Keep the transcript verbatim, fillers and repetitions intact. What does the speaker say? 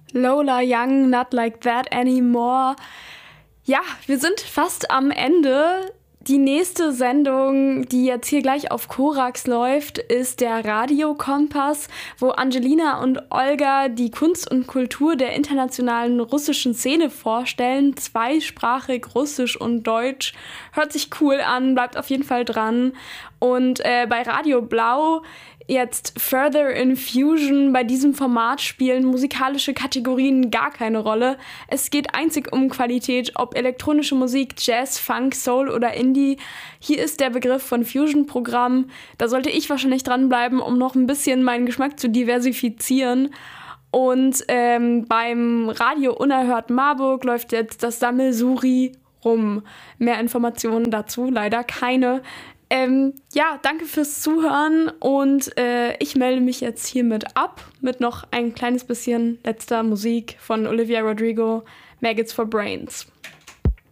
Lola Young, Not Like That Anymore. Ja, wir sind fast am Ende. Die nächste Sendung, die jetzt hier gleich auf Korax läuft, ist der Radiokompass, wo Angelina und Olga die Kunst und Kultur der internationalen russischen Szene vorstellen. Zweisprachig, Russisch und Deutsch. Hört sich cool an, bleibt auf jeden Fall dran. Und äh, bei Radio Blau jetzt Further Infusion. Bei diesem Format spielen musikalische Kategorien gar keine Rolle. Es geht einzig um Qualität, ob elektronische Musik, Jazz, Funk, Soul oder Indie. Hier ist der Begriff von Fusion-Programm. Da sollte ich wahrscheinlich dranbleiben, um noch ein bisschen meinen Geschmack zu diversifizieren. Und ähm, beim Radio Unerhört Marburg läuft jetzt das Sammelsuri rum. Mehr Informationen dazu leider keine. Ähm, ja, danke fürs Zuhören und äh, ich melde mich jetzt hiermit ab mit noch ein kleines bisschen letzter Musik von Olivia Rodrigo, Maggots for Brains.